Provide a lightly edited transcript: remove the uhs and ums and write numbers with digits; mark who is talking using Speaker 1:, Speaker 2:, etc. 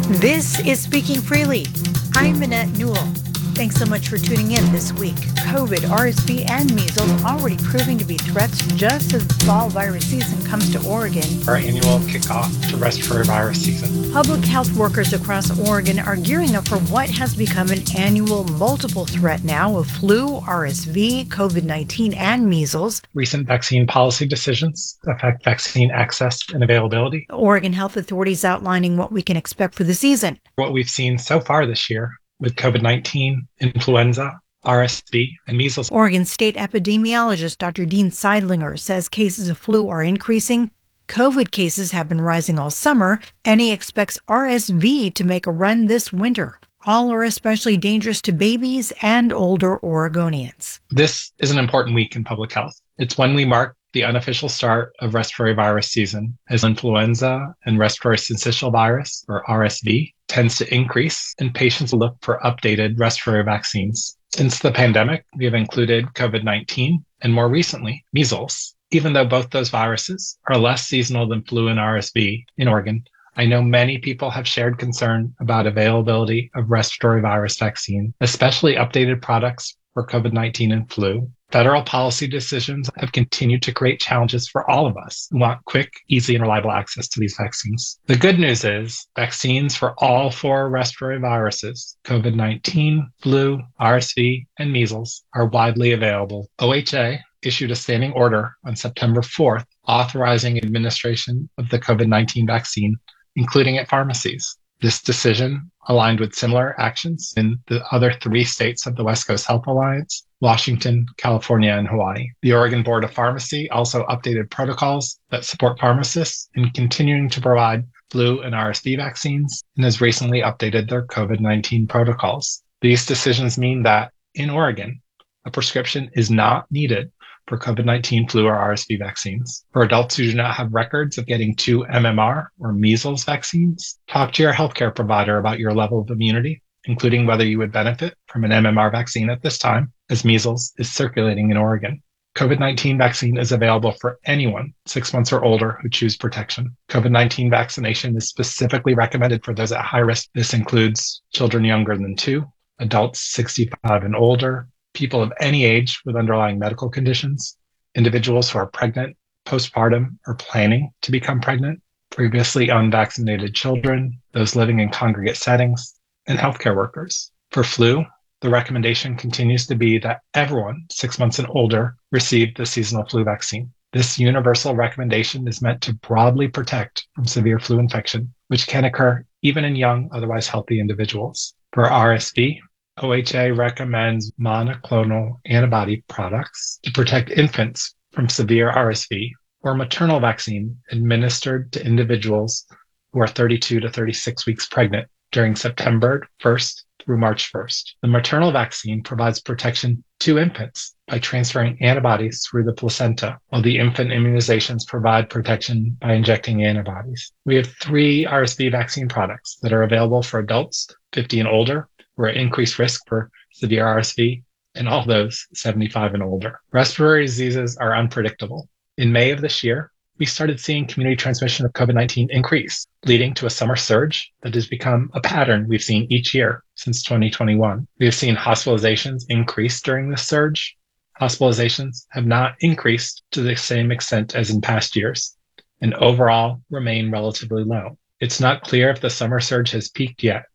Speaker 1: This is Speaking Freely. I'm Minette Newell. Thanks so much for tuning in this week. COVID, RSV, and measles already proving to be threats just as the fall virus season comes to Oregon.
Speaker 2: Our annual kickoff to respiratory virus season.
Speaker 1: Public health workers across Oregon are gearing up for what has become an annual multiple threat now of flu, RSV, COVID-19, and measles.
Speaker 2: Recent vaccine policy decisions affect vaccine access and availability.
Speaker 1: Oregon health authorities outlining what we can expect for the season.
Speaker 2: What we've seen so far this year with COVID-19, influenza, RSV, and measles.
Speaker 1: Oregon State epidemiologist Dr. Dean Seidlinger says cases of flu are increasing. COVID cases have been rising all summer, and he expects RSV to make a run this winter. All are especially dangerous to babies and older Oregonians.
Speaker 2: This is an important week in public health. It's when we mark the unofficial start of respiratory virus season, as influenza and respiratory syncytial virus, or RSV, tends to increase, and patients look for updated respiratory vaccines. Since the pandemic, we have included COVID-19 and more recently, measles. Even though both those viruses are less seasonal than flu and RSV in Oregon, I know many people have shared concern about availability of respiratory virus vaccine, especially updated products for COVID-19 and flu. Federal policy decisions have continued to create challenges for all of us who want quick, easy, and reliable access to these vaccines. The good news is vaccines for all four respiratory viruses, COVID-19, flu, RSV, and measles, are widely available. OHA issued a standing order on September 4th authorizing administration of the COVID-19 vaccine, including at pharmacies. This decision aligned with similar actions in the other 3 states of the West Coast Health Alliance, Washington, California, and Hawaii. The Oregon Board of Pharmacy also updated protocols that support pharmacists in continuing to provide flu and RSV vaccines and has recently updated their COVID-19 protocols. These decisions mean that in Oregon, a prescription is not needed for COVID-19 flu or RSV vaccines. For adults who do not have records of getting 2 MMR or measles vaccines, talk to your healthcare provider about your level of immunity, including whether you would benefit from an MMR vaccine at this time, as measles is circulating in Oregon. COVID-19 vaccine is available for anyone 6 months or older who choose protection. COVID-19 vaccination is specifically recommended for those at high risk. This includes children younger than 2, adults 65 and older, people of any age with underlying medical conditions, individuals who are pregnant, postpartum, or planning to become pregnant, previously unvaccinated children, those living in congregate settings, and healthcare workers. For flu, the recommendation continues to be that everyone 6 months and older receive the seasonal flu vaccine. This universal recommendation is meant to broadly protect from severe flu infection, which can occur even in young, otherwise healthy individuals. For RSV, OHA recommends monoclonal antibody products to protect infants from severe RSV or maternal vaccine administered to individuals who are 32 to 36 weeks pregnant during September 1st through March 1st. The maternal vaccine provides protection to infants by transferring antibodies through the placenta, while the infant immunizations provide protection by injecting antibodies. We have 3 RSV vaccine products that are available for adults 50 and older, who are at increased risk for severe RSV, and all those 75 and older. Respiratory diseases are unpredictable. In May of this year, we started seeing community transmission of COVID-19 increase, leading to a summer surge that has become a pattern we've seen each year since 2021. We have seen hospitalizations increase during this surge. Hospitalizations have not increased to the same extent as in past years, and overall remain relatively low. It's not clear if the summer surge has peaked yet,